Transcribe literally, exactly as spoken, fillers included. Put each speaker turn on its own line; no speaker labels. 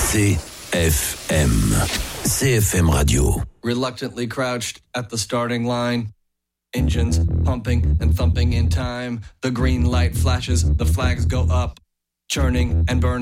C F M. C F M Radio.
Reluctantly crouched at the starting line. Engines pumping and thumping in time. The green light flashes, the flags go up. Churning and burning.